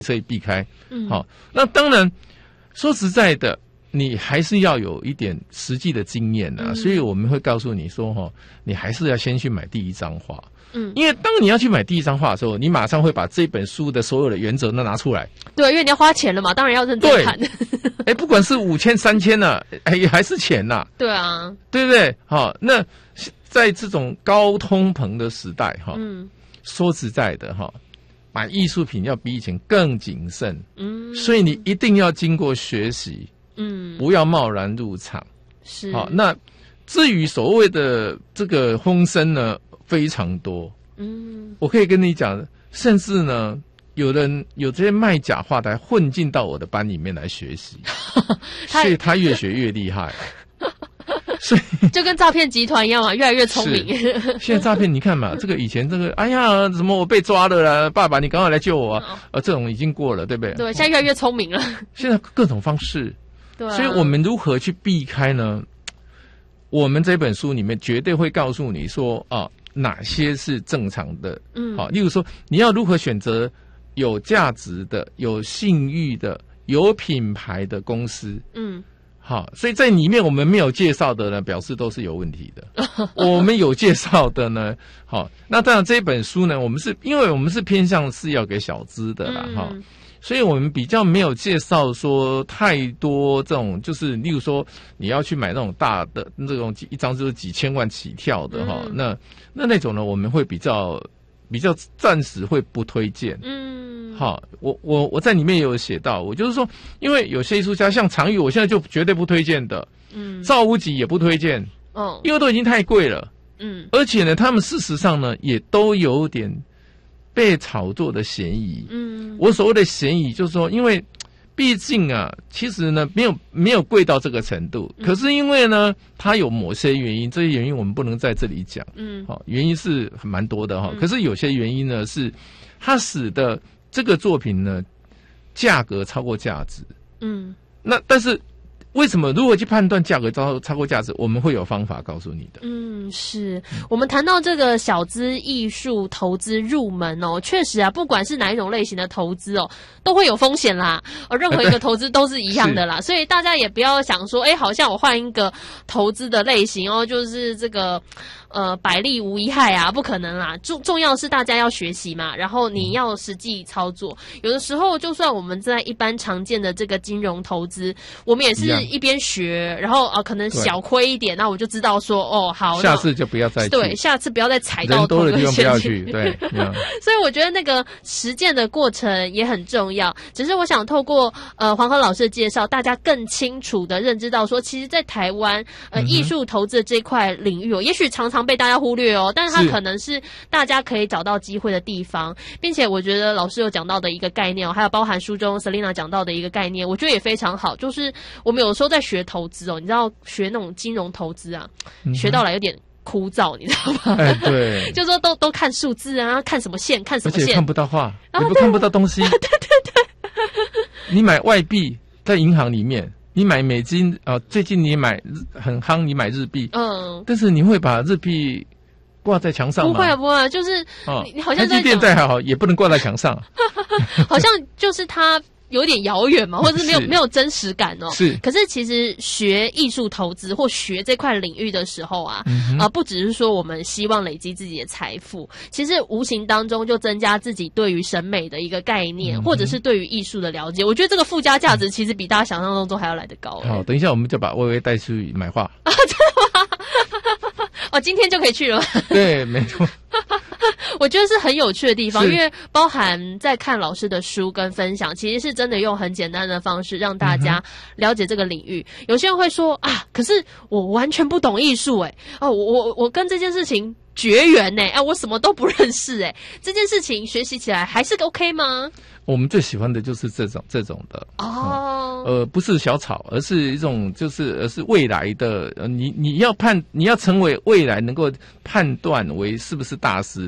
可以避开。好，那当然说实在的，你还是要有一点实际的经验啊，所以我们会告诉你说你还是要先去买第一张画。因为当你要去买第一张画的时候，你马上会把这本书的所有的原则都拿出来。对， 因为你要花钱了嘛，当然要认真看。 不管是5000、3000呢，还是钱呐。 对啊， 对不对？好，那在这种高通膨的时代说实在的买艺术品要比以前更谨慎。所以你一定要经过学习。不要贸然入场。 是。 好，那至于所谓的这个风声呢，非常多。我可以跟你讲，甚至呢，有人有这些卖假画的混进到我的班里面来学习，所以他越学越厉害。所以就跟诈骗集团一样嘛，越来越聪明。 现在诈骗，你看嘛，这个以前这个，哎呀，什么我被抓了啦，爸爸你赶快来救我啊！这种已经过了，对不对？ 对，现在越来越聪明了。 现在各种方式。对啊。所以我们如何去避开呢？我们这本书里面绝对会告诉你说哪些是正常的。好，例如说你要如何选择有价值的、有信誉的、有品牌的公司。好，所以在里面我们没有介绍的呢，表示都是有问题的。我们有介绍的呢，好，那当然这本书呢，因为我们是偏向是要给小资的啦，所以我们比较没有介绍说太多这种，就是例如说你要去买那种大的这种一张就是几千万起跳的那种呢，我们会比较暂时会不推荐。好，我在里面也有写到，我就是说，因为有些艺术家像常玉，我现在就绝对不推荐的。赵无极也不推荐。因为都已经太贵了。而且呢，他们事实上呢，也都有点被炒作的嫌疑。我所谓的嫌疑就是说，因为毕竟啊，其实呢没有贵到这个程度，可是因为呢，它有某些原因，这些原因我们不能在这里讲。原因是蛮多的可是有些原因呢，是它使得这个作品呢价格超过价值。那但是为什么如果去判断价格超过价值，我们会有方法告诉你的。 是我们谈到这个小资艺术投资入门确实啊，不管是哪一种类型的投资都会有风险啦。任何一个投资都是一样的啦，所以大家也不要想说，好像我换一个投资的类型就是这个百利无一害啊，不可能啦。重要是大家要学习嘛，然后你要实际操作。有的时候就算我们在一般常见的这个金融投资，我们也是一边学，然后可能小亏一点，那我就知道说好， 下次就不要再去。 对，下次不要再踩到同一个陷阱。人多的地方不要去。对。所以我觉得那个实践的过程也很重要。只是我想透过黄河老师的介绍，大家更清楚的认知到说，其实在台湾艺术投资的这块领域也许常常被大家忽略但是它可能是大家可以找到机会的地方，并且我觉得老师有讲到的一个概念还有包含书中 Selina 讲到的一个概念，我觉得也非常好。就是我们有时候在学投资你知道学那种金融投资啊，学到来有点枯燥，你知道吗？ 对， 就说都看数字啊，看什么线，看什么线， 而且看不到画，也看不到东西。对。你买外币在银行里面，你买美金最近你买很夯，你买日币，但是你会把日币挂在墙上吗？ 不会，就是你好像在台积电再好也不能挂在墙上， 好像就是它有点遥远嘛，或者是没有真实感是。 可是其实学艺术投资或学这块领域的时候啊，不只是说我们希望累积自己的财富，其实无形当中就增加自己对于审美的一个概念，或者是对于艺术的了解。我觉得这个附加价值其实比大家想象中还要来得高。 好，等一下我们就把薇薇带去买画。 真的吗？今天就可以去了吗？ 对，没错。 我觉得是很有趣的地方，因为包含在看老师的书跟分享，其实是真的用很简单的方式让大家了解这个领域。有些人会说可是我完全不懂艺术我跟这件事情绝缘我什么都不认识这件事情学习起来还是 OK 吗？ 我们最喜欢的就是这种的不是小草，而是一种而是未来的你要成为未来能够判断为是不是大师的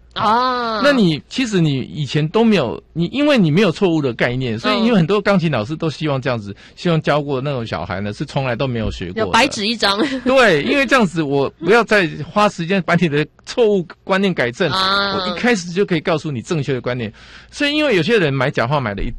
啊。 那你其实你以前都没有，因为你没有错误的概念，所以因为很多钢琴老师都希望这样子，希望教过那种小孩呢是从来都没有学过的， 白纸一张。 对，因为这样子我不要再花时间把你的错误观念改正，我一开始就可以告诉你正确的观念。所以因为有些人买假话买了一